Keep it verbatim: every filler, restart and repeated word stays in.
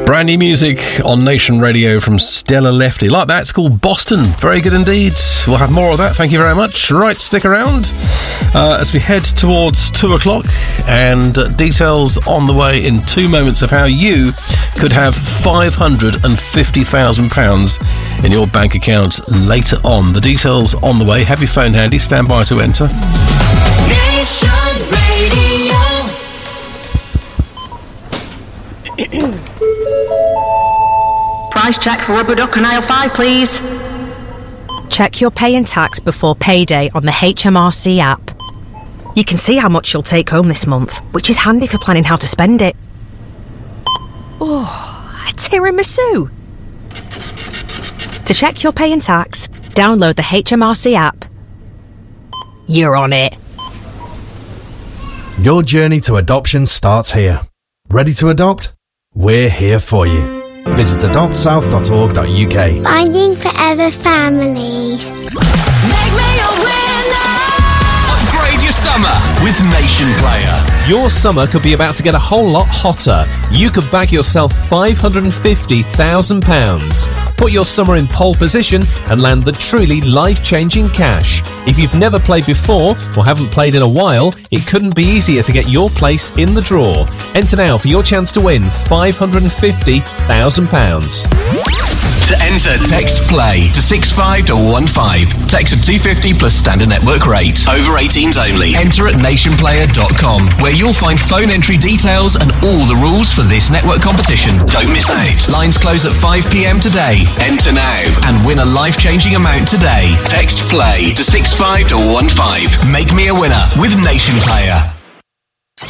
Brand new music on Nation Radio from Stella Lefty. Like that, it's called Boston. Very good indeed. We'll have more of that. Thank you very much. Right, stick around uh, as we head towards two o'clock, and uh, details on the way in two moments of how you could have five hundred fifty thousand pounds in your bank account later on. The details on the way. Have your phone handy. Stand by to enter. Nation Radio. Price check for rubber duck on aisle five, please. Check your pay and tax before payday on the H M R C app. You can see how much you'll take home this month, which is handy for planning how to spend it. Oh, a tiramisu. To check your pay and tax, download the H M R C app. You're on it. Your journey to adoption starts here. Ready to adopt? We're here for you. Visit adopt south dot org dot U K. Finding forever families. Make me a winner. Upgrade your summer with Nation Player. Your summer could be about to get a whole lot hotter. You could bag yourself five hundred fifty thousand pounds. Put your summer in pole position and land the truly life-changing cash. If you've never played before or haven't played in a while, it couldn't be easier to get your place in the draw. Enter now for your chance to win five hundred fifty thousand pounds. To enter, text PLAY to six five one one five. Text to two fifty plus standard network rate. Over eighteens only. Enter at nation player dot com, where you'll find phone entry details and all the rules for this network competition. Don't miss out. Lines close at five p.m. today. Enter now and win a life-changing amount today. Text PLAY to six five one one five. Make me a winner with Nation Player.